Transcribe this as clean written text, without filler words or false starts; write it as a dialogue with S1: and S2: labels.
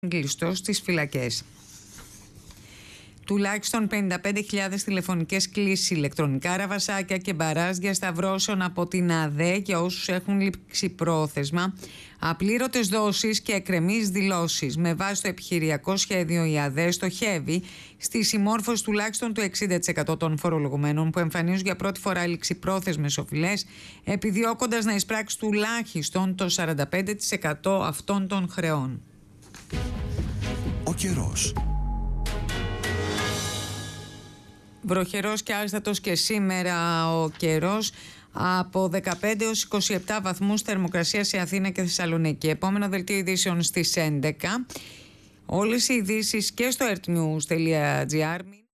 S1: κλειστό στις φυλακές. Τουλάχιστον 55.000 τηλεφωνικές κλήσεις, ηλεκτρονικά ραβασάκια και μπαράζ σταυρώσεων από την ΑΔΕ για όσους έχουν λήξει πρόθεσμα, απλήρωτες δόσεις και εκκρεμείς δηλώσεις. Με βάση το επιχειρησιακό σχέδιο, η ΑΔΕ στοχεύει στη συμμόρφωση τουλάχιστον του 60% των φορολογουμένων που εμφανίζουν για πρώτη φορά ληξιπρόθεσμες οφειλές, επιδιώκοντας να εισπράξει τουλάχιστον το 45% αυτών των χρεών.
S2: Ο καιρός.
S1: Βροχερός και άστατος και σήμερα ο καιρός, από 15 έως 27 βαθμούς θερμοκρασία σε Αθήνα και Θεσσαλονίκη. Επόμενο δελτίο ειδήσεων στις 11. Όλες οι ειδήσεις και στο earthnews.gr.